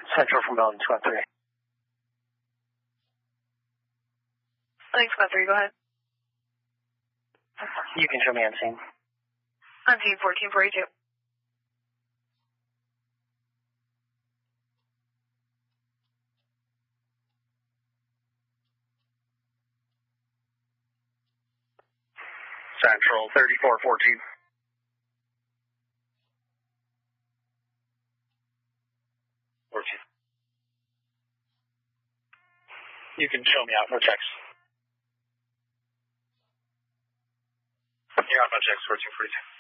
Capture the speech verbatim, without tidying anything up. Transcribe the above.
Central from Belgium, squad three. Thanks, squad three, go ahead. You can show me on scene. On scene fourteen forty-two. Central thirty-four fourteen. fourteen. You can show me out, no checks. You're out, no checks, fourteen forty-two.